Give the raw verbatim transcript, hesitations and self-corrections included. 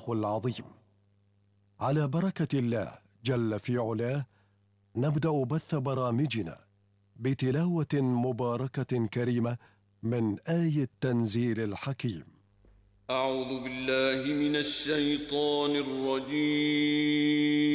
الله العظيم. على بركة الله جل في علاه نبدأ بث برامجنا بتلاوة مباركة كريمة من آية تنزيل الحكيم. أعوذ بالله من الشيطان الرجيم.